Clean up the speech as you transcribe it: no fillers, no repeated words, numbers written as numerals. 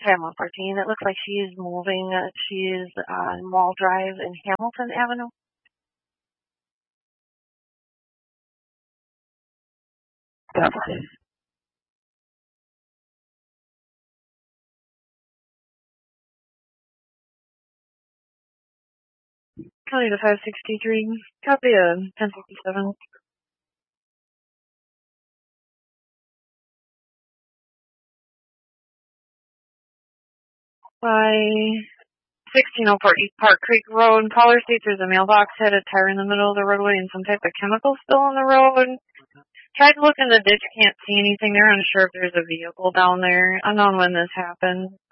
Pamela 14. It looks like she's moving. She's on Wall Drive in Hamilton Avenue. Definitely. 20 to 563. Copy 1057. By 1604 East Park Creek Road. Caller states there's a mailbox had a tire in the middle of the roadway and some type of chemical spill on the road. Tried to look in the ditch, can't see anything there. Unsure if there's a vehicle down there. Unknown when this happened.